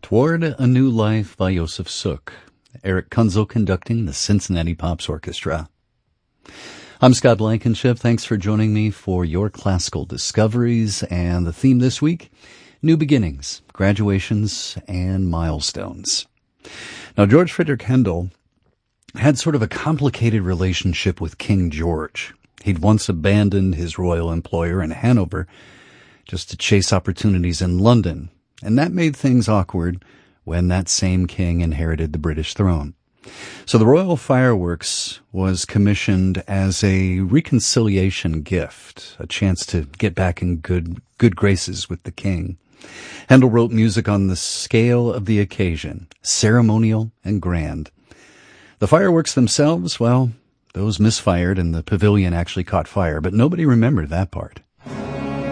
Toward a New Life by Josef Suk. Eric Kunzel conducting the Cincinnati Pops Orchestra. I'm Scott Blankenship. Thanks for joining me for your classical discoveries. And the theme this week, new beginnings, graduations, and milestones. Now, George Friedrich Handel had sort of a complicated relationship with King George. He'd once abandoned his royal employer in Hanover just to chase opportunities in London. And that made things awkward when that same king inherited the British throne. So the royal fireworks was commissioned as a reconciliation gift, a chance to get back in good graces with the king. Handel wrote music on the scale of the occasion, ceremonial and grand. The fireworks themselves, well, those misfired and the pavilion actually caught fire, but nobody remembered that part.